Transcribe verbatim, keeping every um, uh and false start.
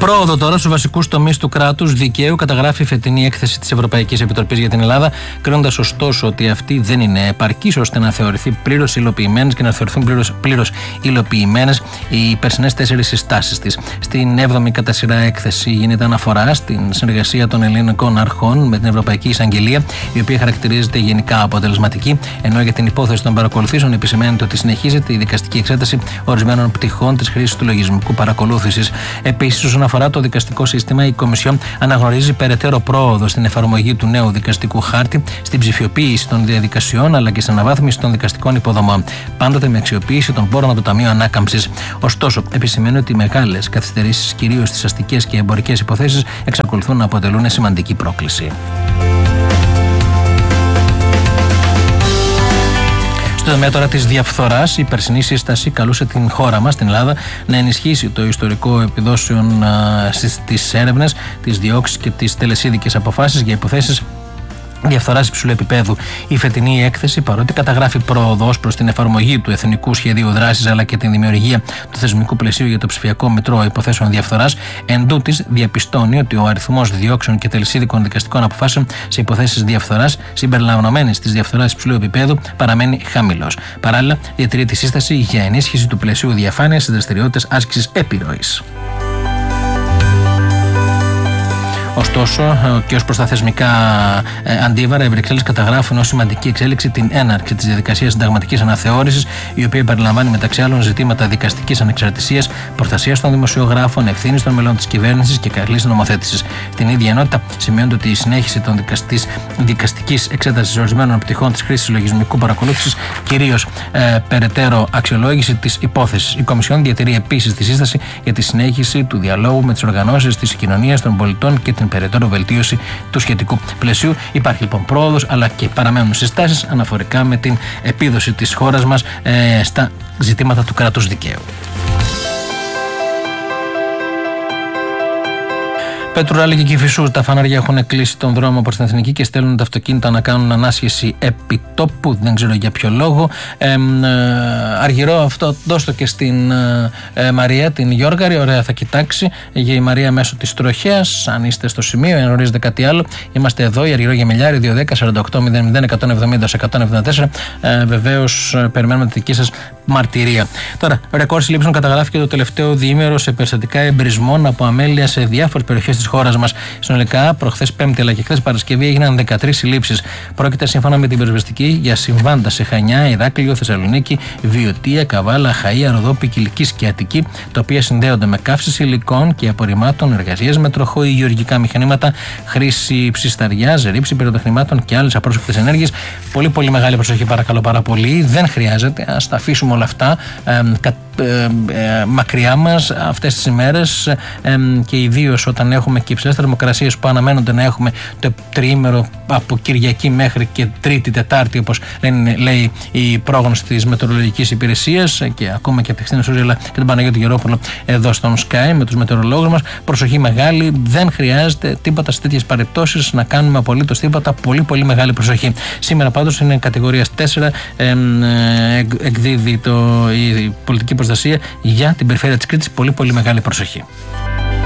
Πρόοδο τώρα στους βασικούς τομείς του κράτους δικαίου καταγράφει η φετινή έκθεση της Ευρωπαϊκής Επιτροπής για την Ελλάδα, κρίνοντας ωστόσο ότι αυτή δεν είναι επαρκής ώστε να θεωρηθεί πλήρως υλοποιημένες και να θεωρηθούν πλήρως, πλήρως υλοποιημένες οι περσινές τέσσερις συστάσεις της. Στην έβδομη κατά σειρά έκθεση γίνεται αναφορά στην συνεργασία των ελληνικών αρχών με την Ευρωπαϊκή Εισαγγελία, η οποία χαρακτηρίζεται γενικά αποτελεσματική, ενώ για την υπόθεση των παρακολουθήσεων επισημαίνεται ότι συνεχίζεται η δικαστική εξέταση ορισμένων πτυχών της χρήσης του λογισμικού παρακολούθησης. Επίσης, όσον αφορά το δικαστικό σύστημα, η Κομισιόν αναγνωρίζει περαιτέρω πρόοδο στην εφαρμογή του νέου δικαστικού χάρτη, στην ψηφιοποίηση των διαδικασιών αλλά και στην αναβάθμιση των δικαστικών υποδομών. Πάντοτε με αξιοποίηση των πόρων από το Ταμείο Ανάκαμψης. Ωστόσο, επισημαίνει ότι οι μεγάλες καθυστερήσεις, κυρίως στις αστικές και εμπορικές υποθέσεις, εξακολουθούν να αποτελούν σημαντική πρόκληση. Στο τομέα τώρα της διαφθοράς, η περσινή σύσταση καλούσε την χώρα μας, την Ελλάδα, να ενισχύσει το ιστορικό επιδόσεων στις έρευνες, τις διώξεις και τις τελεσίδικες αποφάσεις για υποθέσεις διαφθοράς υψηλού επίπεδου. Η φετινή έκθεση, παρότι καταγράφει πρόοδο προς την εφαρμογή του Εθνικού Σχεδίου Δράσης αλλά και την δημιουργία του θεσμικού πλαισίου για το ψηφιακό μητρό υποθέσεων διαφθοράς, εντούτοις διαπιστώνει ότι ο αριθμός διώξεων και τελεσίδικων δικαστικών αποφάσεων σε υποθέσεις διαφθοράς, συμπεριλαμβανομένης της διαφθοράς υψηλού επίπεδου, παραμένει χαμηλός. Παράλληλα, διατηρεί τη σύσταση για ενίσχυση του πλαισίου διαφάνειας στις δραστηριότητες άσκησης επιρροής. Ωστόσο, και ως προς τα θεσμικά ε, αντίβαρα, οι Βρυξέλλες καταγράφουν ως σημαντική εξέλιξη την έναρξη της διαδικασίας συνταγματικής αναθεώρησης, η οποία περιλαμβάνει μεταξύ άλλων ζητήματα δικαστικής ανεξαρτησίας, προστασίας των δημοσιογράφων, ευθύνης των μελών της κυβέρνησης και καλής νομοθέτησης. Στην ίδια ενότητα, σημειώνεται ότι η συνέχιση των δικαστικής εξέτασης ορισμένων πτυχών της χρήσης λογισμικού παρακολούθησης, κυρίως ε, περαιτέρω αξιολόγηση της υπόθεσης. Η Κομισιόν διατηρεί επίσης τη σύσταση για τη συνέχιση του διαλόγου με τις οργανώσεις της κοινωνίας των πολιτών και την περαιτέρω βελτίωση του σχετικού πλαισίου. Υπάρχει λοιπόν πρόοδος, αλλά και παραμένουν συστάσεις αναφορικά με την επίδοση της χώρας μας ε, στα ζητήματα του κράτους δικαίου. Πέτρου, Ράλη και Κηφισού, τα φανάρια έχουν κλείσει τον δρόμο προς την Εθνική και στέλνουν τα αυτοκίνητα να κάνουν ανάσχεση επιτόπου. Δεν ξέρω για ποιο λόγο. Ε, ε, αργυρό αυτό, δώσ' το και στην ε, ε, Μαρία, την Γιώργαρη. Ωραία, θα κοιτάξει για η Μαρία μέσω της τροχέας. Αν είστε στο σημείο, αν γνωρίζετε κάτι άλλο, είμαστε εδώ. Η Αργυρό Γεμιλιάρη, δύο δέκα σαράντα οκτώ μηδέν μηδέν εκατόν εβδομήντα εκατόν εβδομήντα τέσσερα. Ε, Βεβαίως, περιμένουμε τη δική σας μαρτυρία. Τώρα, ρεκόρ συλλήψεων καταγράφηκε το τελευταίο διήμερο σε περιστατικά εμπρισμών από αμέλεια σε διάφορες περιοχές της χώρας μας. Συνολικά, προχθές Πέμπτη αλλά και χθες Παρασκευή έγιναν δεκατρείς συλλήψεις. Πρόκειται, σύμφωνα με την πυροσβεστική, για συμβάντα σε Χανιά, Ηράκλειο, Θεσσαλονίκη, Βιωτία, Καβάλα, Χαΐα, Ροδόπη, Κιλκής και Αττική, τα οποία συνδέονται με καύσεις υλικών και απορριμμάτων, εργασίες με τροχό ή γεωργικά μηχανήματα, χρήση ψισταριάς, ρήψη πυροτεχνημάτων και άλλες απρόσεκτες ενέργειες. Πολύ, πολύ μεγάλη προσοχή, παρακαλώ πάρα πολύ. Δεν χρειάζεται, ας τα αφήσουμε όλα αυτά ε, κα, ε, ε, μακριά μας αυτές τις ημέρες ε, και ιδίως όταν έχουμε και υψηλές θερμοκρασίες που αναμένονται να έχουμε το τριήμερο από Κυριακή μέχρι και Τρίτη, Τετάρτη, όπως λένε, λέει η πρόγνωση της Μετεωρολογικής Υπηρεσίας και ακόμα και από τη Χριστίνα Σούζελα και τον Παναγιώτη Γερόπουλο εδώ στον Sky με τους μετεωρολόγους μας. Προσοχή μεγάλη, δεν χρειάζεται τίποτα σε τέτοιες περιπτώσεις να κάνουμε απολύτως τίποτα. Πολύ, πολύ μεγάλη προσοχή. Σήμερα πάντως είναι κατηγορίας τέσσερα, ε, ε, εκδίδει το, η πολιτική προστασία για την περιφέρεια της Κρήτης. Πολύ, πολύ μεγάλη προσοχή.